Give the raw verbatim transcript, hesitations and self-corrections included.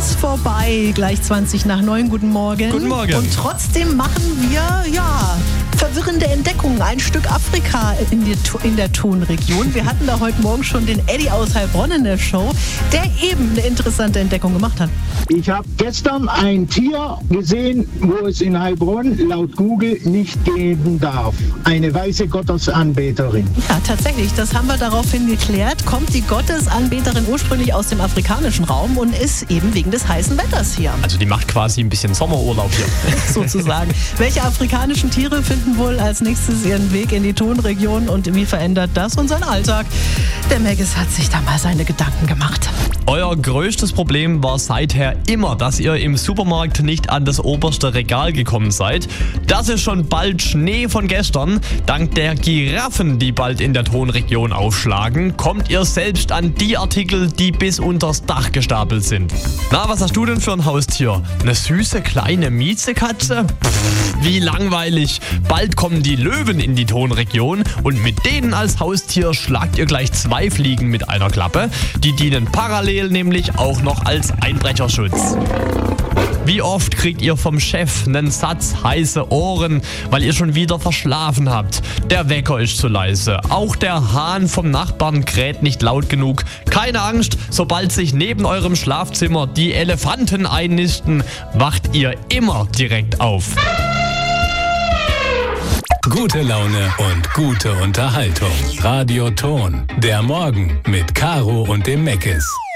ist vorbei. Gleich zwanzig nach neun. Guten Morgen. Guten Morgen. Und trotzdem machen wir, ja, verwirrende Entdeckungen. Ein Stück Afrika in, die, in der Tonregion. Wir hatten da heute Morgen schon den Eddie aus Heilbronn in der Show, der eben eine interessante Entdeckung gemacht hat. Ich habe gestern ein Tier gesehen, wo es in Heilbronn laut Google nicht geben darf. Eine weiße Gottesanbeterin. Ja, tatsächlich. Das haben wir daraufhin geklärt. Kommt die Gottesanbeterin ursprünglich aus dem afrikanischen Raum und ist eben wegen des heißen Wetters hier. Also die macht quasi ein bisschen Sommerurlaub hier. Sozusagen. Welche afrikanischen Tiere finden wohl als nächstes ihren Weg in die Tonregion und wie verändert das unseren Alltag? Der Meggis hat sich da mal seine Gedanken gemacht. Euer größtes Problem war seither immer, dass ihr im Supermarkt nicht an das oberste Regal gekommen seid. Das ist schon bald Schnee von gestern. Dank der Giraffen, die bald in der Tonregion aufschlagen, kommt ihr selbst an die Artikel, die bis unters Dach gestapelt sind. Na, was hast du denn für ein Haustier? Eine süße kleine Miezekatze? Pff, wie langweilig. Bald kommen die Löwen in die Tonregion und mit denen als Haustier schlagt ihr gleich zwei Fliegen mit einer Klappe. Die dienen parallel nämlich auch noch als Einbrecherschutz. Wie oft kriegt ihr vom Chef einen Satz heiße Ohren, weil ihr schon wieder verschlafen habt? Der Wecker ist zu leise. Auch der Hahn vom Nachbarn kräht nicht laut genug. Keine Angst, sobald sich neben eurem Schlafzimmer die Elefanten einnisten, wacht ihr immer direkt auf. Gute Laune und gute Unterhaltung. Radio Ton. Der Morgen mit Caro und dem Meggis.